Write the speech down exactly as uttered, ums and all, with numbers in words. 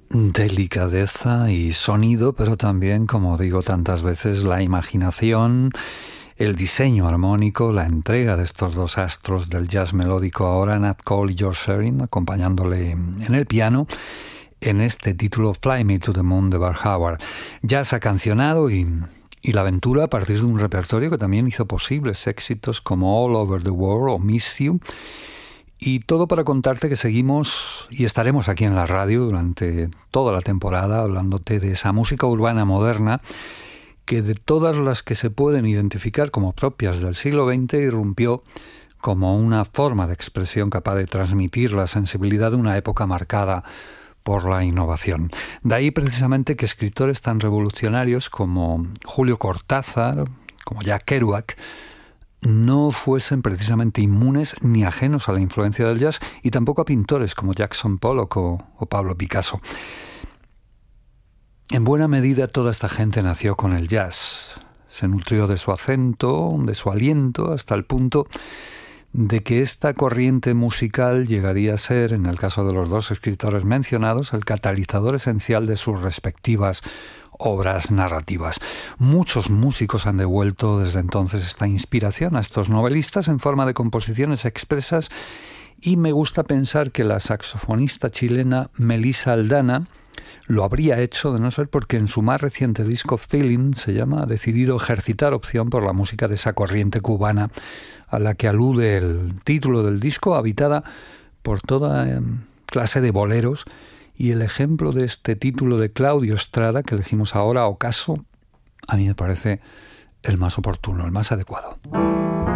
Delicadeza y sonido, pero también, como digo tantas veces, la imaginación, el diseño armónico, la entrega de estos dos astros del jazz melódico, ahora Nat Cole y George Shearing, acompañándole en el piano, en este título Fly Me to the Moon de Bart Howard. Jazz acancionado y, y la aventura a partir de un repertorio que también hizo posibles éxitos como All Over the World o Miss You. Y todo para contarte que seguimos y estaremos aquí en la radio durante toda la temporada hablándote de esa música urbana moderna que, de todas las que se pueden identificar como propias del siglo veinte, irrumpió como una forma de expresión capaz de transmitir la sensibilidad de una época marcada por la innovación. De ahí precisamente que escritores tan revolucionarios como Julio Cortázar, como Jack Kerouac, no fuesen precisamente inmunes ni ajenos a la influencia del jazz, y tampoco a pintores como Jackson Pollock o, o Pablo Picasso. En buena medida toda esta gente nació con el jazz, se nutrió de su acento, de su aliento, hasta el punto de que esta corriente musical llegaría a ser, en el caso de los dos escritores mencionados, el catalizador esencial de sus respectivas obras narrativas. Muchos músicos han devuelto desde entonces esta inspiración a estos novelistas en forma de composiciones expresas, y me gusta pensar que la saxofonista chilena Melissa Aldana lo habría hecho, de no ser porque en su más reciente disco Feeling se llama, ha decidido ejercitar opción por la música de esa corriente cubana a la que alude el título del disco, habitada por toda eh, clase de boleros. Y el ejemplo de este título de Claudio Estrada que elegimos ahora, Ocaso, a mí me parece el más oportuno, el más adecuado.